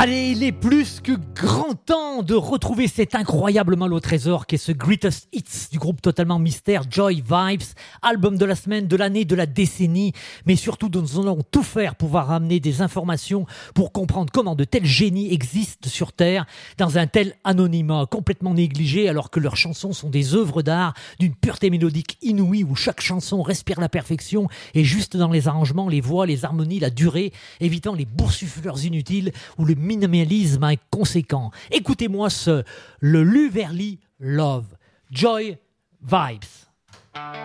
Allez, il est plus que grand temps de retrouver cet incroyable mal au trésor qu'est ce Greatest Hits du groupe totalement mystère Joy Vibes, album de la semaine, de l'année, de la décennie, mais surtout nous allons tout faire pour pouvoir ramener des informations pour comprendre comment de tels génies existent sur Terre dans un tel anonymat complètement négligé alors que leurs chansons sont des œuvres d'art d'une pureté mélodique inouïe où chaque chanson respire la perfection et juste dans les arrangements, les voix, les harmonies, la durée, évitant les boursouflures inutiles ou le minimalisme inconséquent. Écoutez-moi le Luverly Love, Joy Vibes.